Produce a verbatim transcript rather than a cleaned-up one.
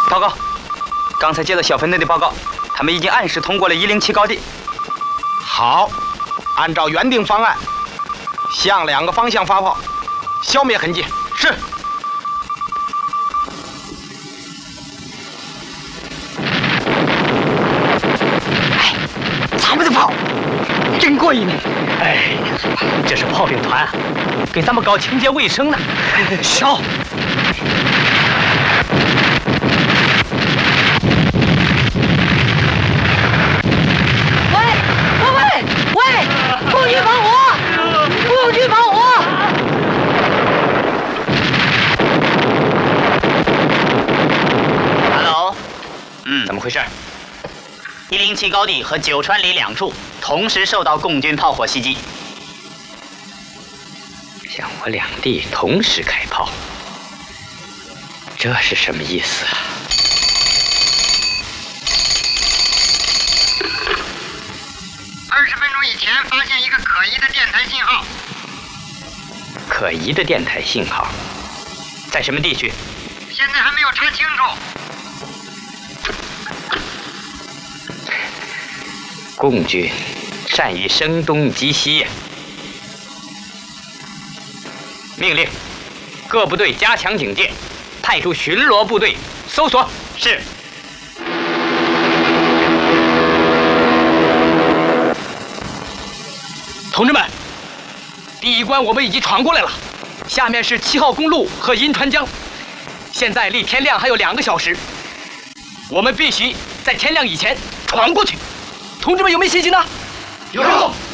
报告，刚才接到小分队的报告，他们已经按时通过了一零七高地。 好，按照原定方案，向两个方向发炮，消灭痕迹。是。 哎，咱们的炮真过瘾！ 哎，这是炮兵团，给咱们搞清洁卫生呢。烧！ 共军防火！共军防火 ！Hello， 嗯，怎么回事？ 一零七高地和九川里两处同时受到共军炮火袭击。 向我两地同时开炮，这是什么意思啊？ 二十分钟以前发现一个可疑的电台信号。 可疑的电台信号，在什么地区？ 现在还没有查清楚。 共军善于声东击西呀！命令各部队加强警戒，派出巡逻部队搜索。 是。 同志们，第一关我们已经闯过来了，下面是七号公路和银川江。现在离天亮还有两个小时，我们必须在天亮以前闯过去。同志们有没有信心呢？ 有。